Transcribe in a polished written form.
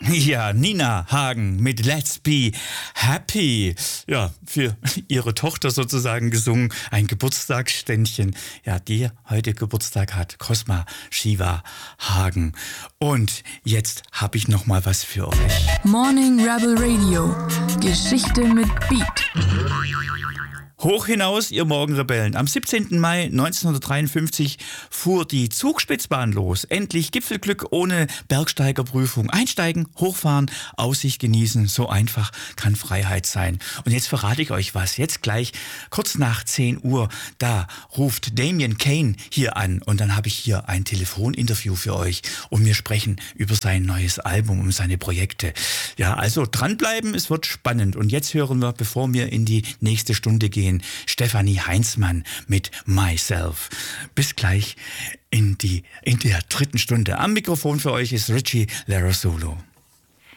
Ja, Nina Hagen mit Let's Be Happy. Ja, für ihre Tochter sozusagen gesungen. Ein Geburtstagsständchen. Ja, die heute Geburtstag hat. Cosma Shiva Hagen. Und jetzt habe ich noch mal was für euch. Morning Rebel Radio. Geschichte mit Beat. Hoch hinaus, ihr Morgenrebellen. Am 17. Mai 1953 fuhr die Zugspitzbahn los. Endlich Gipfelglück ohne Bergsteigerprüfung. Einsteigen, hochfahren, Aussicht genießen. So einfach kann Freiheit sein. Und jetzt verrate ich euch was. Jetzt gleich, kurz nach 10 Uhr, da ruft Damien Kane hier an. Und dann habe ich hier ein Telefoninterview für euch. Und wir sprechen über sein neues Album, um seine Projekte. Ja, also dranbleiben, es wird spannend. Und jetzt hören wir, bevor wir in die nächste Stunde gehen, Stefanie Heinzmann mit Myself. Bis gleich in der dritten Stunde. Am Mikrofon für euch ist Richie Larasulo.